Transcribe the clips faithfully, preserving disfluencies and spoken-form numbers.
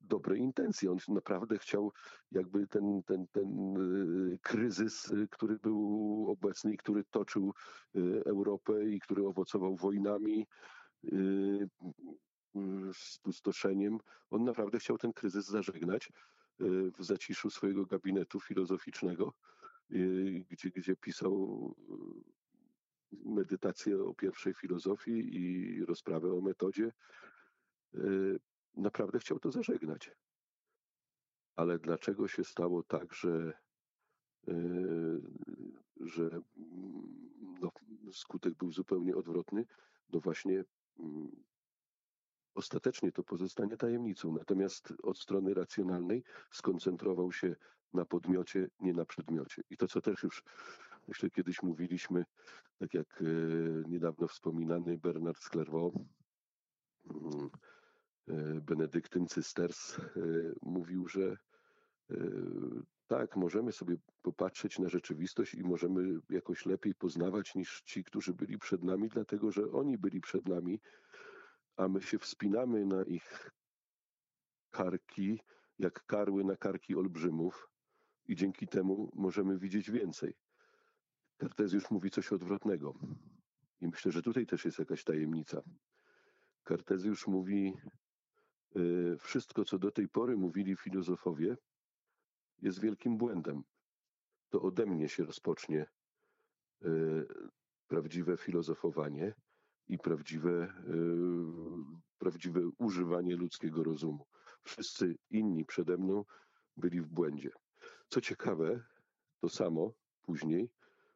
dobre intencje. On naprawdę chciał jakby ten, ten, ten kryzys, który był obecny i który toczył Europę i który owocował wojnami, spustoszeniem, on naprawdę chciał ten kryzys zażegnać w zaciszu swojego gabinetu filozoficznego, gdzie, gdzie pisał medytację o pierwszej filozofii i rozprawę o metodzie. Naprawdę chciał to zażegnać. Ale dlaczego się stało tak, że, że no, skutek był zupełnie odwrotny? No właśnie ostatecznie to pozostanie tajemnicą. Natomiast od strony racjonalnej skoncentrował się na podmiocie, nie na przedmiocie. I to, co też już myślę kiedyś mówiliśmy, tak jak niedawno wspominany Bernard z Clairvaux, benedyktyn Cysters, mówił, że tak, możemy sobie popatrzeć na rzeczywistość i możemy jakoś lepiej poznawać niż ci, którzy byli przed nami, dlatego że oni byli przed nami, a my się wspinamy na ich karki, jak karły na karki olbrzymów i dzięki temu możemy widzieć więcej. Kartezjusz mówi coś odwrotnego. I myślę, że tutaj też jest jakaś tajemnica. Kartezjusz mówi, y, wszystko, co do tej pory mówili filozofowie, jest wielkim błędem. To ode mnie się rozpocznie y, prawdziwe filozofowanie i prawdziwe, y, prawdziwe używanie ludzkiego rozumu. Wszyscy inni przede mną byli w błędzie. Co ciekawe, to samo później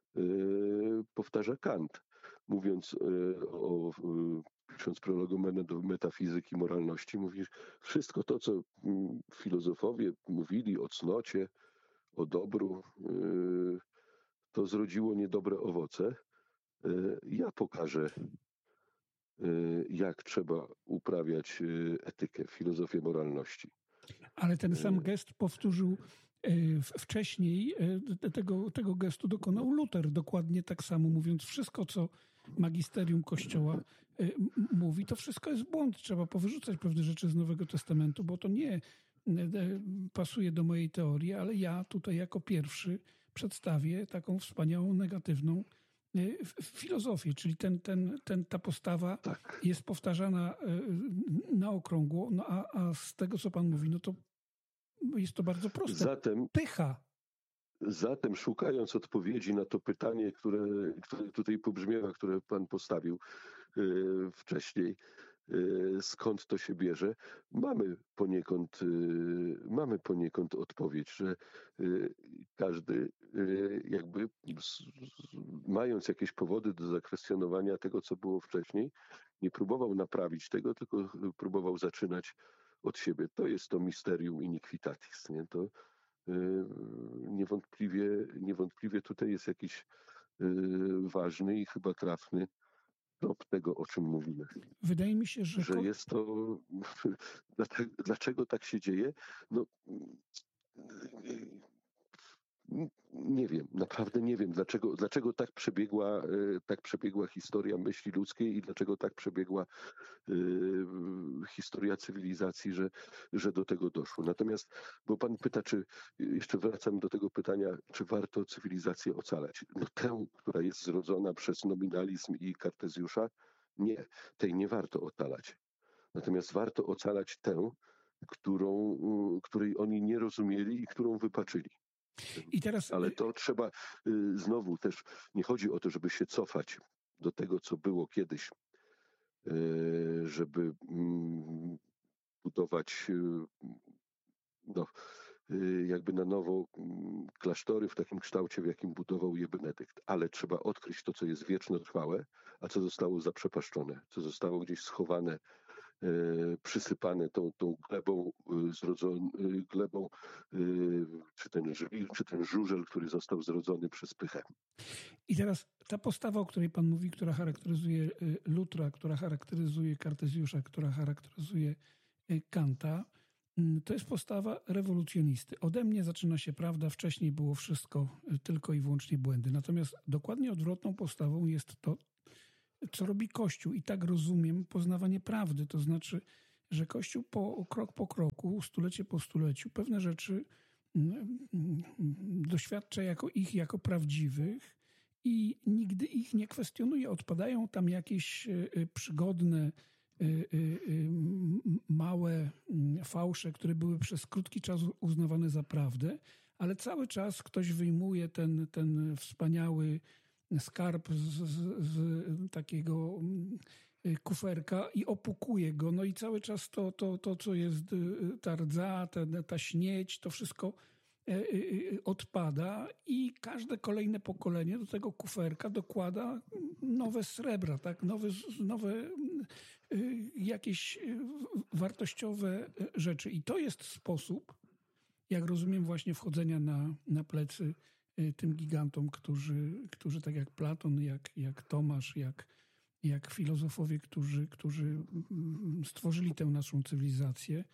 y, powtarza Kant, mówiąc y, o, y, pisząc prologum do metafizyki moralności, mówi, wszystko to, co y, filozofowie mówili o cnocie, o dobru, y, to zrodziło niedobre owoce. Y, ja pokażę, y, jak trzeba uprawiać y, etykę, filozofię moralności. Ale ten sam gest powtórzył wcześniej, tego, tego gestu dokonał Luter, dokładnie tak samo, mówiąc wszystko, co magisterium Kościoła mówi, to wszystko jest błąd. Trzeba powyrzucać pewne rzeczy z Nowego Testamentu, bo to nie pasuje do mojej teorii, ale ja tutaj jako pierwszy przedstawię taką wspaniałą, negatywną filozofię, czyli ten, ten, ten, ta postawa tak. jest powtarzana na okrągło, no a, a z tego, co pan mówi, no to jest to bardzo proste. Zatem, Pycha. Zatem szukając odpowiedzi na to pytanie, które, które tutaj pobrzmiewa, które pan postawił yy, wcześniej, yy, skąd to się bierze, mamy poniekąd, yy, mamy poniekąd odpowiedź, że yy, każdy yy, jakby z, z, mając jakieś powody do zakwestionowania tego, co było wcześniej, nie próbował naprawić tego, tylko próbował zaczynać od siebie. To jest to mysterium iniquitatis. Nie? To yy, niewątpliwie, niewątpliwie tutaj jest jakiś yy, ważny i chyba trafny trop tego, o czym mówimy. Wydaje mi się, że... Że jest to... Dlaczego, dlaczego tak się dzieje? No... Nie wiem, naprawdę nie wiem, dlaczego, dlaczego tak przebiegła, tak przebiegła historia myśli ludzkiej i dlaczego tak przebiegła y, historia cywilizacji, że, że do tego doszło. Natomiast, bo pan pyta, czy, jeszcze wracam do tego pytania, czy warto cywilizację ocalać? No tę, która jest zrodzona przez nominalizm i Kartezjusza, nie, tej nie warto ocalać. Natomiast warto ocalać tę, którą, której oni nie rozumieli i którą wypaczyli. I teraz... Ale to trzeba y, znowu też, nie chodzi o to, żeby się cofać do tego, co było kiedyś, y, żeby y, budować y, no, y, jakby na nowo y, klasztory w takim kształcie, w jakim budował je Benedykt. Ale trzeba odkryć to, co jest wiecznotrwałe, a co zostało zaprzepaszczone, co zostało gdzieś schowane, y, przysypane tą, tą glebą, y, zrodzon, y, glebą y, czy, ten żwir, czy ten żużel, który został zrodzony przez pychę. I teraz ta postawa, o której pan mówi, która charakteryzuje Lutra, która charakteryzuje Kartezjusza, która charakteryzuje Kanta, to jest postawa rewolucjonisty. Ode mnie zaczyna się prawda, wcześniej było wszystko tylko i wyłącznie błędy. Natomiast dokładnie odwrotną postawą jest to, co robi Kościół. I tak rozumiem poznawanie prawdy. To znaczy, że Kościół po, krok po kroku, stulecie po stuleciu pewne rzeczy doświadcza jako ich, jako prawdziwych i nigdy ich nie kwestionuje. Odpadają tam jakieś przygodne, małe fałsze, które były przez krótki czas uznawane za prawdę, ale cały czas ktoś wyjmuje ten, ten wspaniały skarb z, z, z takiego kuferka i opukuje go. No i cały czas to, to, to co jest ta rdza, ta, ta śnieć, to wszystko odpada i każde kolejne pokolenie do tego kuferka dokłada nowe srebra, tak? nowe, nowe jakieś wartościowe rzeczy. I to jest sposób, jak rozumiem, właśnie wchodzenia na, na plecy tym gigantom, którzy, którzy tak jak Platon, jak, jak Tomasz, jak, jak filozofowie, którzy, którzy stworzyli tę naszą cywilizację,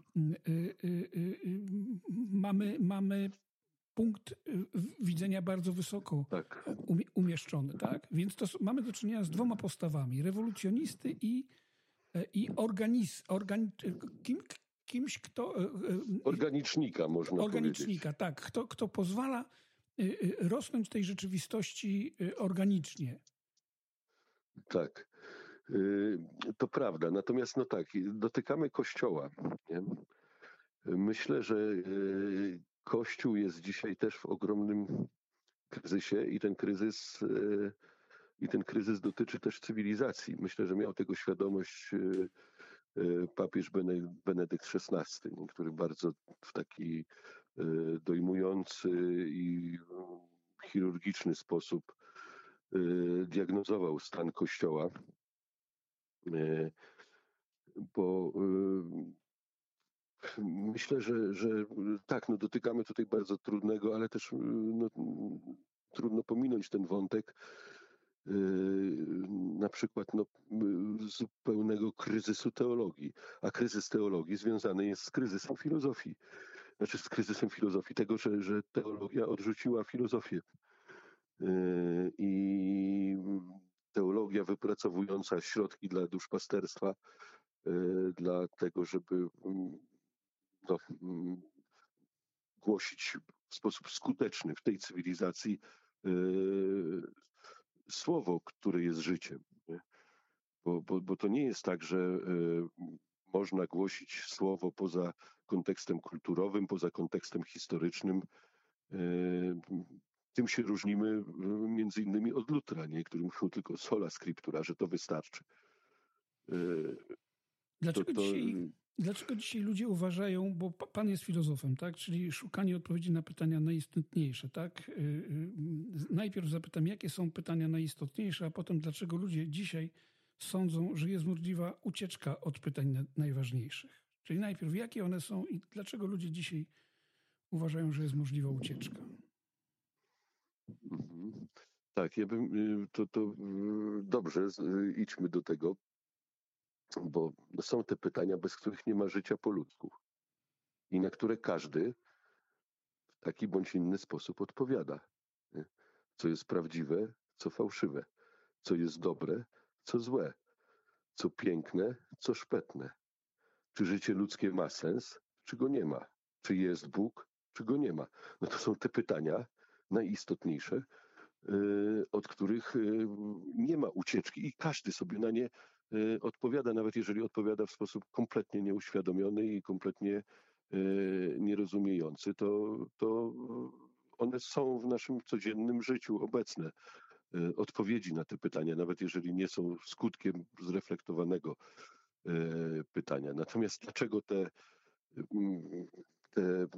mamy, mamy punkt widzenia bardzo wysoko tak. umieszczony. Tak? Więc to mamy do czynienia z dwoma postawami. Rewolucjonisty i, i organiz, organi, kim, kimś, kto... Organicznika, można organicznika, powiedzieć. Tak. Kto, kto pozwala rosnąć tej rzeczywistości organicznie. Tak, to prawda. Natomiast no tak, dotykamy Kościoła. Nie? Myślę, że Kościół jest dzisiaj też w ogromnym kryzysie i ten kryzys, i ten kryzys dotyczy też cywilizacji. Myślę, że miał tego świadomość papież Benedykt szesnasty, który bardzo w taki dojmujący i chirurgiczny sposób diagnozował stan Kościoła, bo myślę, że, że tak, no dotykamy tutaj bardzo trudnego, ale też no, trudno pominąć ten wątek na przykład no, zupełnego kryzysu teologii, a kryzys teologii związany jest z kryzysem filozofii, znaczy z kryzysem filozofii tego, że, że teologia odrzuciła filozofię. I teologia wypracowująca środki dla duszpasterstwa, dla tego, żeby no, głosić w sposób skuteczny w tej cywilizacji słowo, które jest życiem. Bo, bo, bo to nie jest tak, że można głosić słowo poza kontekstem kulturowym, poza kontekstem historycznym. Tym się różnimy między innymi od Lutra, nie? Który mówił tylko sola scriptura, że to wystarczy. Dlaczego, to, to... Dzisiaj, dlaczego dzisiaj ludzie uważają, bo pan jest filozofem, tak? Czyli szukanie odpowiedzi na pytania najistotniejsze, tak? Najpierw zapytam, jakie są pytania najistotniejsze, a potem dlaczego ludzie dzisiaj sądzą, że jest możliwa ucieczka od pytań najważniejszych. Czyli najpierw, jakie one są i dlaczego ludzie dzisiaj uważają, że jest możliwa ucieczka. Tak, ja bym, to, to dobrze, idźmy do tego, bo są te pytania, bez których nie ma życia po ludzku i na które każdy w taki bądź inny sposób odpowiada. Nie? Co jest prawdziwe, co fałszywe, co jest dobre, co złe, co piękne, co szpetne. Czy życie ludzkie ma sens, czy go nie ma? Czy jest Bóg, czy go nie ma? No to są te pytania najistotniejsze, od których nie ma ucieczki i każdy sobie na nie odpowiada, nawet jeżeli odpowiada w sposób kompletnie nieuświadomiony i kompletnie nierozumiejący, to, to one są w naszym codziennym życiu obecne. Odpowiedzi na te pytania, nawet jeżeli nie są skutkiem zreflektowanego pytania. Natomiast dlaczego te, te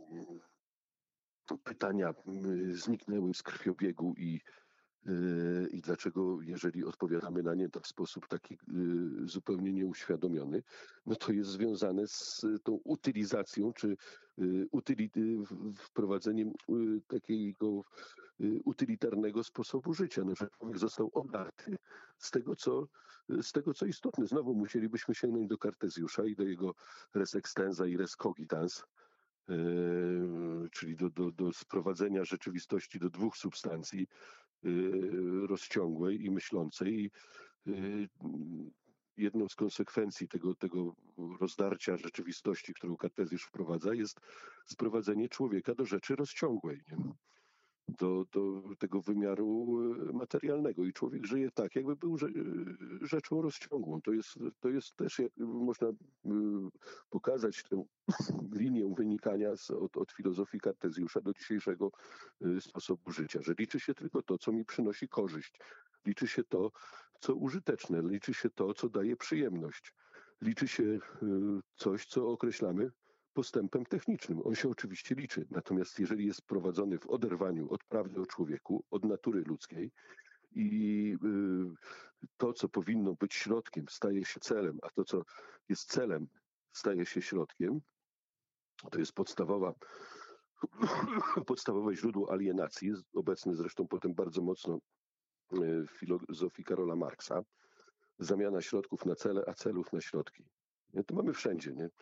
pytania zniknęły z krwiobiegu i, i dlaczego, jeżeli odpowiadamy na nie to w sposób taki zupełnie nieuświadomiony, no to jest związane z tą utylizacją, czy utylity, wprowadzeniem takiego utylitarnego sposobu życia, no, że człowiek został odarty z tego, co, z tego, co istotne. Znowu musielibyśmy sięgnąć do Kartezjusza i do jego res extensa i res cogitans, Yy, czyli do, do, do sprowadzenia rzeczywistości do dwóch substancji, yy, rozciągłej i myślącej. I, yy, jedną z konsekwencji tego, tego rozdarcia rzeczywistości, którą Kartezjusz wprowadza, jest sprowadzenie człowieka do rzeczy rozciągłej, nie? Do, do tego wymiaru materialnego. I człowiek żyje tak, jakby był rzeczą rozciągłą. To jest, to jest też, jak można pokazać tę linię wynikania z, od, od filozofii Kartezjusza do dzisiejszego sposobu życia, że liczy się tylko to, co mi przynosi korzyść. Liczy się to, co użyteczne. Liczy się to, co daje przyjemność. Liczy się coś, co określamy postępem technicznym. On się oczywiście liczy. Natomiast jeżeli jest prowadzony w oderwaniu od prawdy o człowieku, od natury ludzkiej i to, co powinno być środkiem, staje się celem, a to, co jest celem, staje się środkiem, to jest podstawowa, podstawowe źródło alienacji, obecne zresztą potem bardzo mocno w filozofii Karola Marksa. Zamiana środków na cele, a celów na środki. To mamy wszędzie, nie?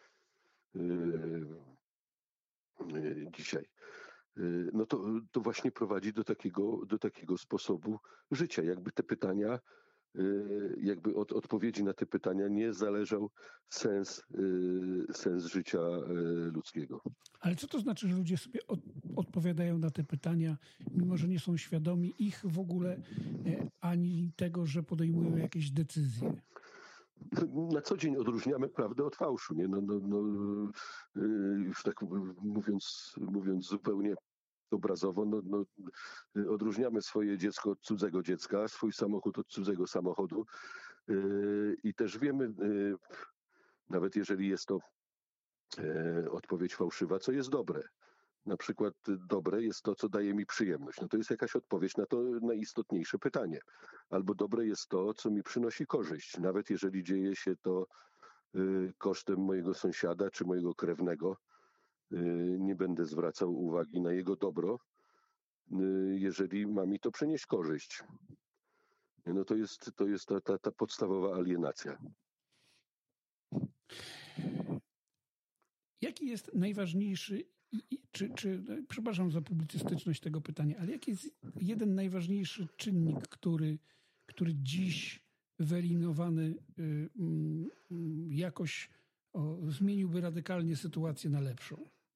Dzisiaj. No to, to właśnie prowadzi do takiego, do takiego sposobu życia. Jakby te pytania, jakby od odpowiedzi na te pytania nie zależał sens, sens życia ludzkiego. Ale co to znaczy, że ludzie sobie od, odpowiadają na te pytania, mimo że nie są świadomi ich w ogóle, ani tego, że podejmują jakieś decyzje? Na co dzień odróżniamy prawdę od fałszu, nie? No, no, no, już tak mówiąc, mówiąc zupełnie obrazowo, no, no, odróżniamy swoje dziecko od cudzego dziecka, swój samochód od cudzego samochodu i też wiemy, nawet jeżeli jest to odpowiedź fałszywa, co jest dobre. Na przykład dobre jest to, co daje mi przyjemność. No to jest jakaś odpowiedź na to najistotniejsze pytanie. Albo dobre jest to, co mi przynosi korzyść. Nawet jeżeli dzieje się to y, kosztem mojego sąsiada czy mojego krewnego, y, nie będę zwracał uwagi na jego dobro, y, jeżeli ma mi to przynieść korzyść. No to jest, to jest ta, ta, ta podstawowa alienacja. Jaki jest najważniejszy, czy, czy, przepraszam za publicystyczność tego pytania, ale jaki jest jeden najważniejszy czynnik, który, który dziś wyeliminowany y, y, jakoś o, zmieniłby radykalnie sytuację na lepszą?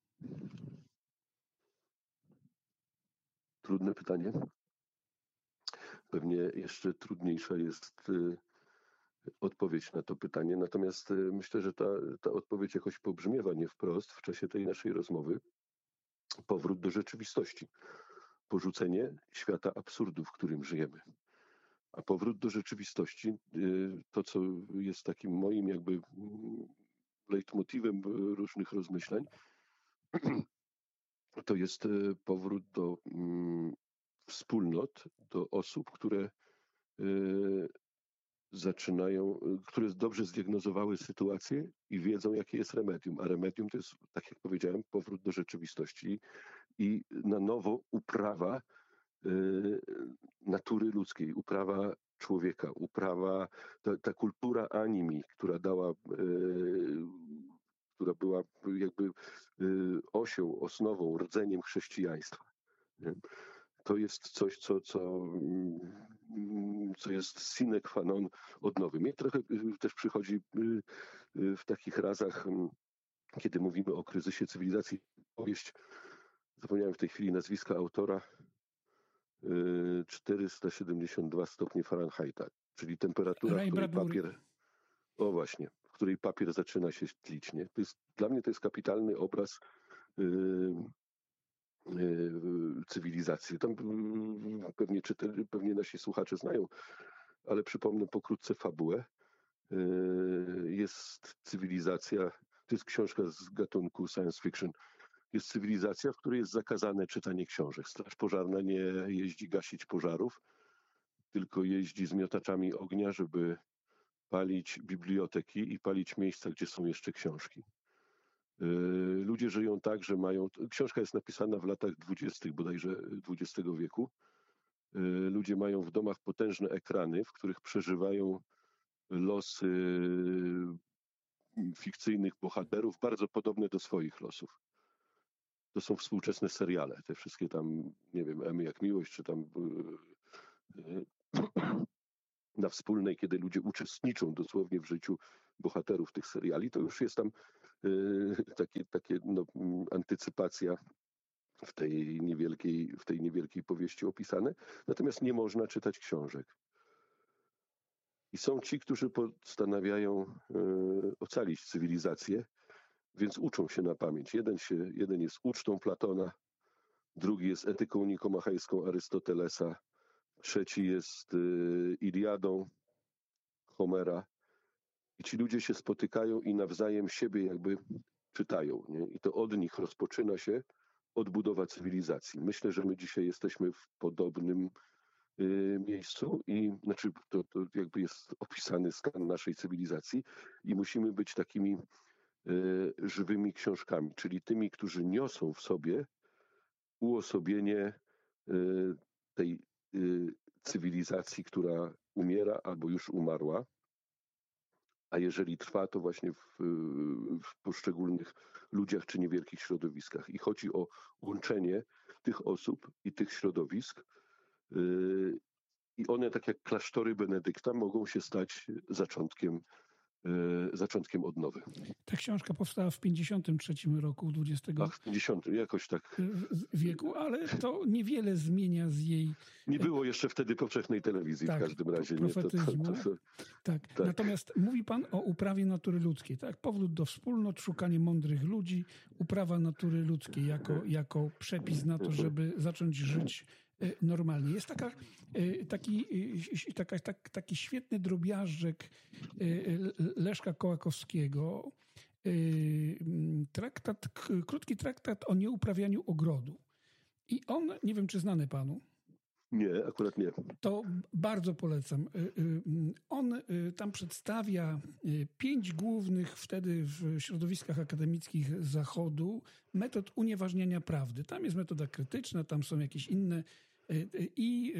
Trudne pytanie. Pewnie jeszcze trudniejsza jest y, odpowiedź na to pytanie. Natomiast y, myślę, że ta, ta odpowiedź jakoś pobrzmiewa nie wprost w czasie tej naszej rozmowy. Powrót do rzeczywistości. Porzucenie świata absurdu, w którym żyjemy. A powrót do rzeczywistości, y, to co jest takim moim jakby leitmotywem różnych rozmyślań, to jest y, powrót do mm, wspólnot, do osób, które y, zaczynają, które dobrze zdiagnozowały sytuację i wiedzą, jakie jest remedium. A remedium to jest, tak jak powiedziałem, powrót do rzeczywistości i na nowo uprawa y, natury ludzkiej, uprawa człowieka, uprawa, ta, ta kultura animi, która dała, y, która była jakby y, osią, osnową, rdzeniem chrześcijaństwa. Nie? To jest coś, co, co, co jest sine qua non odnowy. Mnie trochę też przychodzi w takich razach, kiedy mówimy o kryzysie cywilizacji, powieść, zapomniałem w tej chwili nazwiska autora, czterysta siedemdziesiąt dwa stopnie Fahrenheita, czyli temperatura, w której papier, o właśnie, w której papier zaczyna się tlić. Nie? To jest, dla mnie to jest kapitalny obraz cywilizacji. Tam pewnie, czytali, pewnie nasi słuchacze znają, ale przypomnę pokrótce fabułę. Jest cywilizacja, to jest książka z gatunku science fiction, jest cywilizacja, w której jest zakazane czytanie książek. Straż pożarna nie jeździ gasić pożarów, tylko jeździ z miotaczami ognia, żeby palić biblioteki i palić miejsca, gdzie są jeszcze książki. Ludzie żyją tak, że mają... Książka jest napisana w latach dwudziestych bodajże dwudziestego wieku. Ludzie mają w domach potężne ekrany, w których przeżywają losy fikcyjnych bohaterów, bardzo podobne do swoich losów. To są współczesne seriale. Te wszystkie tam, nie wiem, Emy jak miłość, czy tam na wspólnej, kiedy ludzie uczestniczą dosłownie w życiu bohaterów tych seriali, to już jest tam yy, takie, takie no, antycypacja w tej niewielkiej, w tej niewielkiej powieści opisane. Natomiast nie można czytać książek. I są ci, którzy postanawiają yy, ocalić cywilizację, więc uczą się na pamięć. Jeden, się, jeden jest ucztą Platona, drugi jest etyką nikomachejską Arystotelesa, trzeci jest yy, Iliadą Homera. I ci ludzie się spotykają i nawzajem siebie jakby czytają. Nie? I to od nich rozpoczyna się odbudowa cywilizacji. Myślę, że my dzisiaj jesteśmy w podobnym y, miejscu i znaczy to, to jakby jest opisany stan naszej cywilizacji i musimy być takimi y, żywymi książkami, czyli tymi, którzy niosą w sobie uosobienie y, tej y, cywilizacji, która umiera albo już umarła. A jeżeli trwa, to właśnie w, w poszczególnych ludziach czy niewielkich środowiskach. I chodzi o łączenie tych osób i tych środowisk. Yy, I one, tak jak klasztory Benedykta, mogą się stać zaczątkiem, yy, zaczątkiem odnowy. Ta książka powstała w pięćdziesiątym trzecim roku dwudziestego Ach, w pięćdziesiątym, jakoś tak. wieku, ale to niewiele zmienia z jej... Nie było jeszcze wtedy powszechnej telewizji tak, w każdym razie. profetyzmu. Nie? To, to, to, tak. tak. Natomiast mówi pan o uprawie natury ludzkiej. Tak? Powrót do wspólnot, szukanie mądrych ludzi, uprawa natury ludzkiej jako, jako przepis na to, żeby zacząć żyć normalnie. Jest taka, taki, taka, tak, taki świetny drobiażdżek Leszka Kołakowskiego, traktat, krótki traktat o nieuprawianiu ogrodu. I on, nie wiem, czy znany panu? Nie, akurat nie. To bardzo polecam. On tam przedstawia pięć głównych wtedy w środowiskach akademickich Zachodu metod unieważniania prawdy. Tam jest metoda krytyczna, tam są jakieś inne. I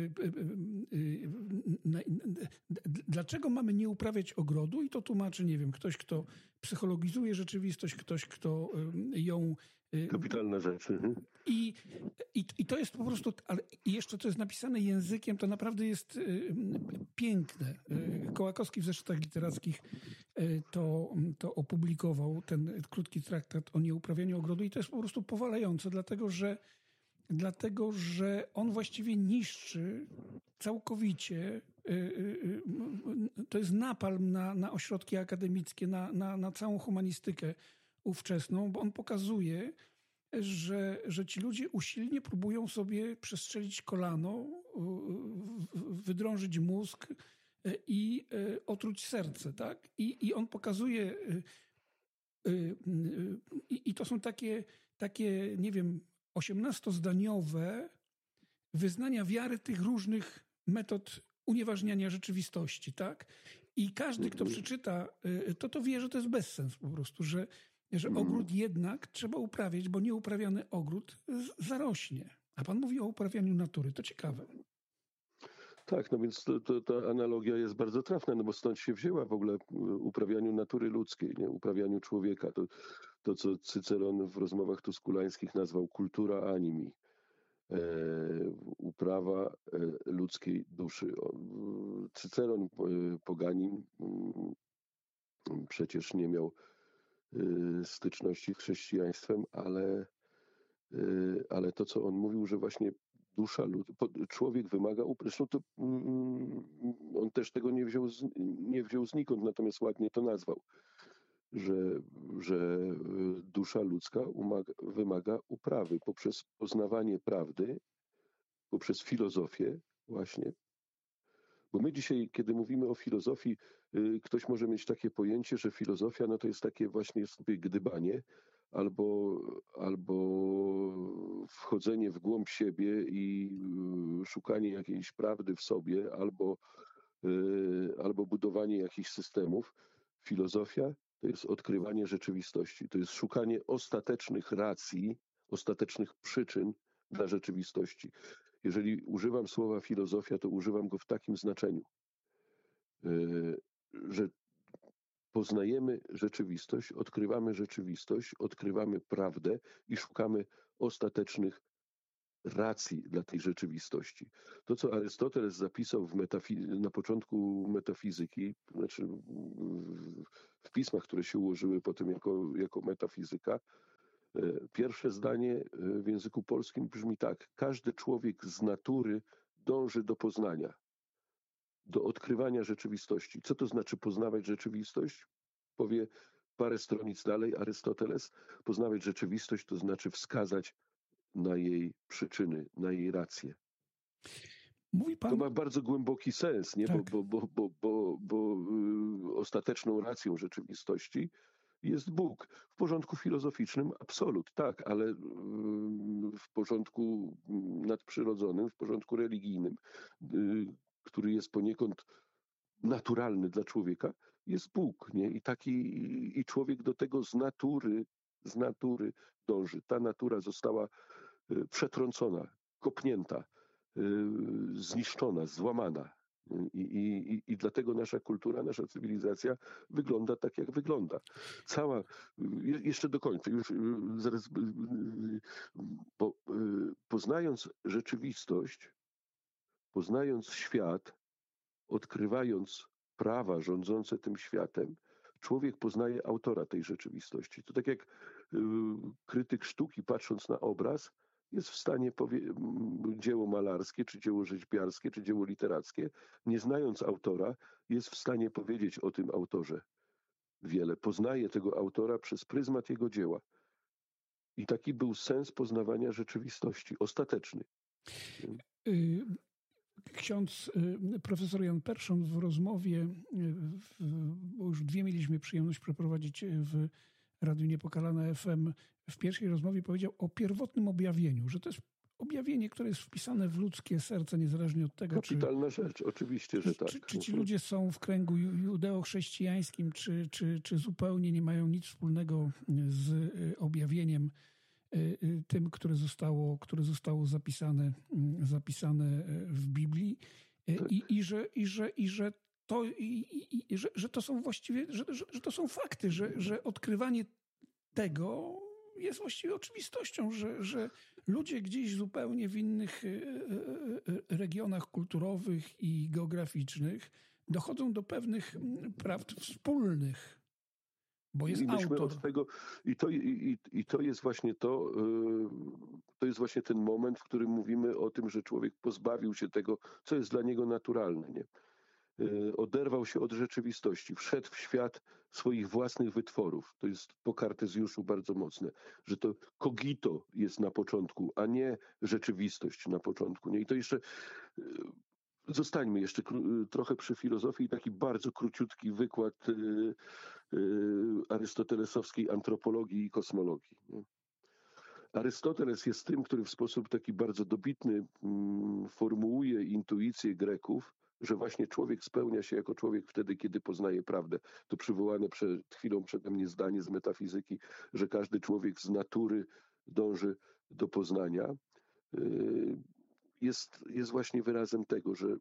dlaczego mamy nie uprawiać ogrodu? I to tłumaczy, nie wiem, ktoś, kto psychologizuje rzeczywistość, ktoś, kto ją... Kapitalne rzeczy. I, i, I to jest po prostu, ale jeszcze to jest napisane językiem, to naprawdę jest y, piękne. Kołakowski w zeszytach literackich y, to, to opublikował, ten krótki traktat o nieuprawianiu ogrodu i to jest po prostu powalające, dlatego że, dlatego, że on właściwie niszczy całkowicie, y, y, y, to jest napalm na, na ośrodki akademickie, na, na, na całą humanistykę ówczesną, bo on pokazuje, że, że ci ludzie usilnie próbują sobie przestrzelić kolano, wydrążyć mózg i otruć serce, tak? I, i on pokazuje, i, i to są takie, takie, nie wiem, osiemnastozdaniowe wyznania wiary tych różnych metod unieważniania rzeczywistości, tak? I każdy, kto przeczyta, to to wie, że to jest bezsens po prostu, że że ogród jednak trzeba uprawiać, bo nieuprawiany ogród zarośnie. A pan mówi o uprawianiu natury. To ciekawe. Tak, no więc to, to, ta analogia jest bardzo trafna, no bo stąd się wzięła w ogóle uprawianiu natury ludzkiej, nie? Uprawianiu człowieka. To, to, co Cyceron w rozmowach tuskulańskich nazwał kultura animi. E, uprawa e, ludzkiej duszy. Cyceron, e, poganin, m, przecież nie miał styczności z chrześcijaństwem, ale, ale to, co on mówił, że właśnie dusza, człowiek wymaga, zresztą to on też tego nie wziął, z, nie wziął znikąd, natomiast ładnie to nazwał, że, że dusza ludzka umaga, wymaga uprawy poprzez poznawanie prawdy, poprzez filozofię właśnie. Bo my dzisiaj, kiedy mówimy o filozofii, ktoś może mieć takie pojęcie, że filozofia no to jest takie właśnie sobie gdybanie albo, albo wchodzenie w głąb siebie i szukanie jakiejś prawdy w sobie, albo, albo budowanie jakichś systemów. Filozofia to jest odkrywanie rzeczywistości, to jest szukanie ostatecznych racji, ostatecznych przyczyn dla rzeczywistości. Jeżeli używam słowa filozofia, to używam go w takim znaczeniu, że poznajemy rzeczywistość, odkrywamy rzeczywistość, odkrywamy prawdę i szukamy ostatecznych racji dla tej rzeczywistości. To, co Arystoteles zapisał w metafi- na początku metafizyki, znaczy w, w pismach, które się ułożyły potem jako, jako metafizyka, pierwsze zdanie w języku polskim brzmi tak: każdy człowiek z natury dąży do poznania, do odkrywania rzeczywistości. Co to znaczy poznawać rzeczywistość? Powie parę stronic dalej Arystoteles. Poznawać rzeczywistość to znaczy wskazać na jej przyczyny, na jej rację. Mówi pan... To ma bardzo głęboki sens, nie? Tak. Bo, bo, bo, bo, bo, bo yy, ostateczną racją rzeczywistości jest Bóg. W porządku filozoficznym absolut, tak, ale yy, w porządku nadprzyrodzonym, w porządku religijnym, yy, który jest poniekąd naturalny dla człowieka, jest Bóg, nie? I taki i człowiek do tego z natury, z natury dąży. Ta natura została przetrącona, kopnięta, zniszczona, złamana. I, i, I dlatego nasza kultura, nasza cywilizacja wygląda tak, jak wygląda. Cała, jeszcze dokończę, już zaraz, bo poznając rzeczywistość, poznając świat, odkrywając prawa rządzące tym światem, człowiek poznaje autora tej rzeczywistości. To tak jak krytyk sztuki, patrząc na obraz, jest w stanie powie- dzieło malarskie, czy dzieło rzeźbiarskie, czy dzieło literackie, nie znając autora, jest w stanie powiedzieć o tym autorze wiele. Poznaje tego autora przez pryzmat jego dzieła. I taki był sens poznawania rzeczywistości, ostateczny. Ksiądz profesor Jan Persząt w rozmowie, bo już dwie mieliśmy przyjemność przeprowadzić w Radiu Niepokalane F M, w pierwszej rozmowie powiedział o pierwotnym objawieniu, że to jest objawienie, które jest wpisane w ludzkie serce, niezależnie od tego, Kapitalna czy... rzecz, oczywiście, że tak. Czy, czy ci ludzie są w kręgu judeo-chrześcijańskim, czy, czy, czy zupełnie nie mają nic wspólnego z objawieniem tym, które zostało, które zostało zapisane, zapisane w Biblii, tak. i, i, że, i, że, i że to, i, i, że, że to są właściwie, że, że, że to są fakty, że, że odkrywanie tego jest właściwie oczywistością, że, że ludzie gdzieś zupełnie w innych regionach kulturowych i geograficznych dochodzą do pewnych prawd wspólnych. Bo jest I myśmy autor. od tego, i to, i, i to jest właśnie to, to jest właśnie ten moment, w którym mówimy o tym, że człowiek pozbawił się tego, co jest dla niego naturalne, nie? Oderwał się od rzeczywistości, wszedł w świat swoich własnych wytworów. To jest po Kartezjuszu bardzo mocne, że to cogito jest na początku, a nie rzeczywistość na początku, nie? I to jeszcze zostańmy jeszcze trochę przy filozofii. Taki bardzo króciutki wykład arystotelesowskiej antropologii i kosmologii. Arystoteles jest tym, który w sposób taki bardzo dobitny formułuje intuicję Greków, że właśnie człowiek spełnia się jako człowiek wtedy, kiedy poznaje prawdę. To przywołane przed chwilą przede mnie zdanie z metafizyki, że każdy człowiek z natury dąży do poznania. Jest, jest właśnie wyrazem tego, że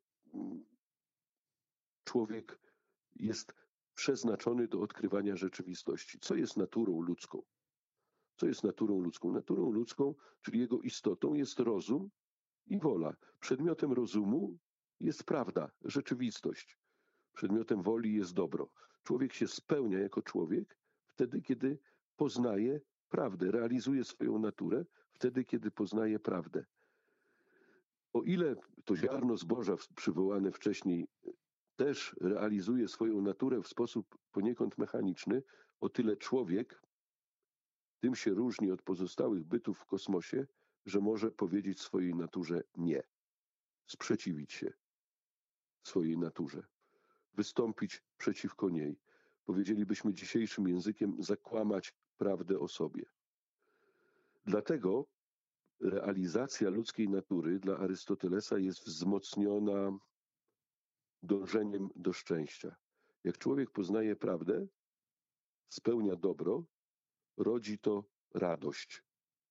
człowiek jest przeznaczony do odkrywania rzeczywistości. Co jest naturą ludzką? Co jest naturą ludzką? Naturą ludzką, czyli jego istotą, jest rozum i wola. Przedmiotem rozumu jest prawda, rzeczywistość. Przedmiotem woli jest dobro. Człowiek się spełnia jako człowiek wtedy, kiedy poznaje prawdę, realizuje swoją naturę wtedy, kiedy poznaje prawdę. O ile to ziarno zboża przywołane wcześniej też realizuje swoją naturę w sposób poniekąd mechaniczny, o tyle człowiek tym się różni od pozostałych bytów w kosmosie, że może powiedzieć swojej naturze nie, sprzeciwić się swojej naturze, wystąpić przeciwko niej. Powiedzielibyśmy dzisiejszym językiem, zakłamać prawdę o sobie. Dlatego realizacja ludzkiej natury dla Arystotelesa jest wzmocniona dążeniem do szczęścia. Jak człowiek poznaje prawdę, spełnia dobro, rodzi to radość.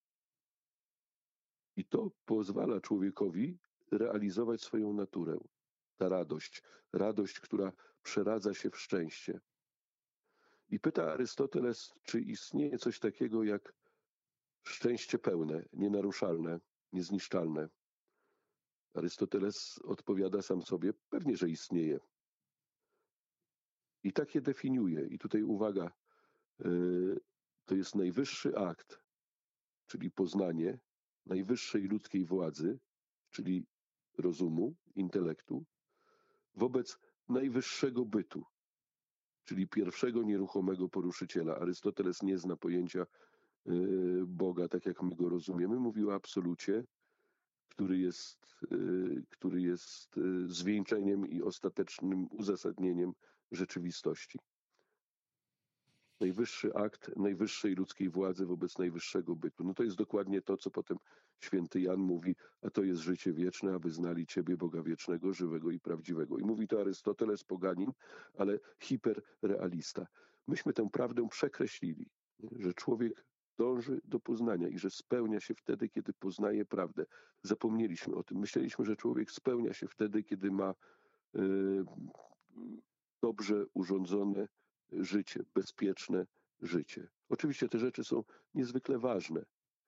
I to pozwala człowiekowi realizować swoją naturę. Ta radość, radość, która przeradza się w szczęście. I pyta Arystoteles, czy istnieje coś takiego jak szczęście pełne, nienaruszalne. niezniszczalne? Arystoteles odpowiada sam sobie, pewnie, że istnieje. I tak je definiuje. I tutaj uwaga, to jest najwyższy akt, czyli poznanie najwyższej ludzkiej władzy, czyli rozumu, intelektu, wobec najwyższego bytu, czyli pierwszego nieruchomego poruszyciela. Arystoteles nie zna pojęcia Boga, tak jak my go rozumiemy. Mówił o absolucie, który jest, który jest zwieńczeniem i ostatecznym uzasadnieniem rzeczywistości. Najwyższy akt najwyższej ludzkiej władzy wobec najwyższego bytu. No to jest dokładnie to, co potem święty Jan mówi, a to jest życie wieczne, aby znali Ciebie, Boga wiecznego, żywego i prawdziwego. I mówi to Arystoteles, poganin, ale hiperrealista. Myśmy tę prawdę przekreślili, że człowiek dąży do poznania i że spełnia się wtedy, kiedy poznaje prawdę. Zapomnieliśmy o tym. Myśleliśmy, że człowiek spełnia się wtedy, kiedy ma y, dobrze urządzone życie, bezpieczne życie. Oczywiście te rzeczy są niezwykle ważne,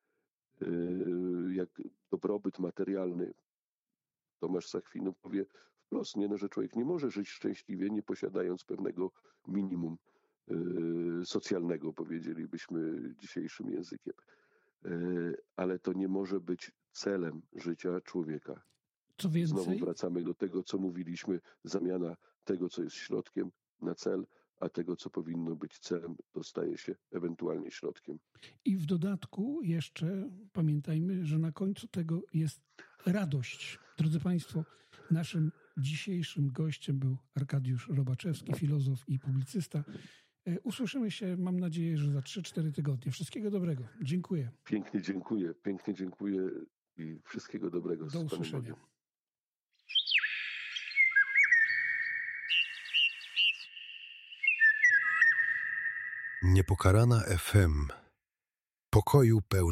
jak dobrobyt materialny. Tomasz z Akwinu powie wprost, nie, no, że człowiek nie może żyć szczęśliwie, nie posiadając pewnego minimum socjalnego, powiedzielibyśmy dzisiejszym językiem. Ale to nie może być celem życia człowieka. Co więcej, znowu wracamy do tego, co mówiliśmy, zamiana tego, co jest środkiem na cel, a tego, co powinno być celem, to staje się ewentualnie środkiem. I w dodatku jeszcze pamiętajmy, że na końcu tego jest radość. Drodzy Państwo, naszym dzisiejszym gościem był Arkadiusz Robaczewski, filozof i publicysta. Usłyszymy się, mam nadzieję, że za trzy cztery tygodnie. Wszystkiego dobrego. Dziękuję. Pięknie dziękuję. Pięknie dziękuję i wszystkiego dobrego. Do usłyszenia. Niepokalana F M. Pokoju pełno.